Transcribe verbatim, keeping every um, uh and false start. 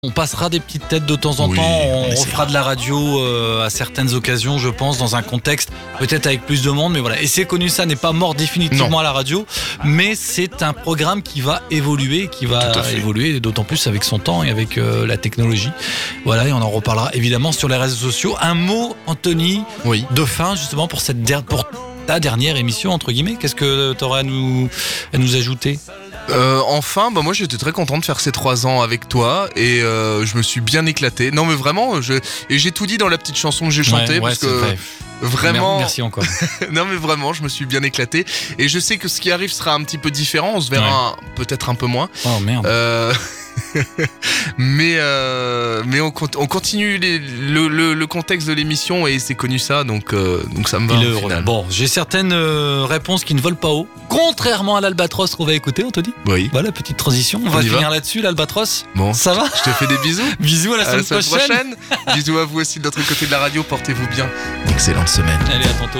On passera des petites têtes de temps en Oui, temps, on on essaiera. refera de la radio euh, à certaines occasions, je pense, dans un contexte peut-être avec plus de monde, mais voilà. Et c'est connu, ça n'est pas mort définitivement Non. à la radio, mais c'est un programme qui va évoluer, qui va Tout à fait. évoluer, d'autant plus avec son temps et avec euh, la technologie. Voilà, et on en reparlera évidemment sur les réseaux sociaux. Un mot, Anthony, Oui. de fin justement pour cette der- pour ta dernière émission entre guillemets. Qu'est-ce que tu aurais à nous, à nous ajouter? Euh, enfin, bah moi j'étais très content de faire ces trois ans avec toi et euh, je me suis bien éclaté. Non mais vraiment, je et j'ai tout dit dans la petite chanson que j'ai chantée Ouais, ouais, parce c'est que vrai. vraiment. Merci encore. Non mais vraiment, je me suis bien éclaté et je sais que ce qui arrive sera un petit peu différent. On se verra un- peut-être un peu moins. Oh merde. Euh... mais euh... mais on, cont- on continue les- le, le, le contexte de l'émission et c'est connu ça, donc euh, donc ça me va. Il est au heureux. final. Bon, j'ai certaines euh, réponses qui ne volent pas haut, contrairement à l'Albatros qu'on va écouter, Anthony. Oui. Voilà, petite transition. On, On va y va. finir là-dessus, l'Albatros. Bon. Ça va? Je te fais des bisous. Bisous à la À la semaine semaine prochaine. prochaine. Bisous à vous aussi de l'autre côté de la radio. Portez-vous bien. Excellente semaine. Allez, à tantôt.